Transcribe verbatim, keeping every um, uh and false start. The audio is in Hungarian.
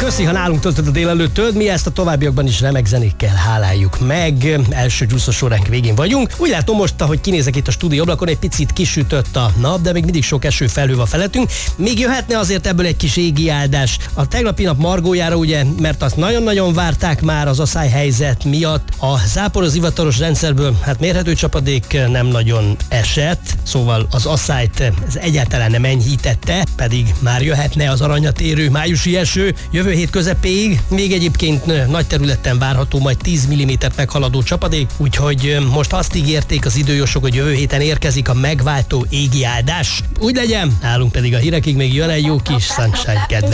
Köszi, ha nálunk töltöd a délelőttöd, mi ezt a továbbiakban is remek zenékkel háláljuk meg. Első csúszós óránk végén vagyunk. Úgy látom most, ahogy kinézek itt a stúdió ablakon, egy picit kisütött a nap, de még mindig sok eső felhő van felettünk. Még jöhetne azért ebből egy kis égi áldás. A tegnapi nap margójára ugye, mert azt nagyon-nagyon várták már az asszályhelyzet miatt. A záporoz hivatalos rendszerből hát mérhető csapadék nem nagyon esett, szóval az asszályt ez egyáltalán nem enyhítette, pedig már jöhetne az aranyat érő májusi eső jövő hét közepéig, még egyébként nagy területen várható majd tíz millimétert meghaladó csapadék, úgyhogy most azt ígérték az időjósok, hogy jövő héten érkezik a megváltó égi áldás. Úgy legyen, nálunk pedig a hírekig még jön egy jó kis sunshine kedve.